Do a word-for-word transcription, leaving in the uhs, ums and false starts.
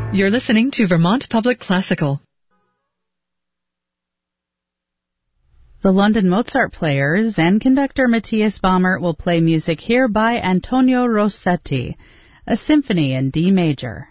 You're listening to Vermont Public Classical. The London Mozart Players and conductor Matthias Baumert will play music here by Antonio Rossetti, a symphony in D major.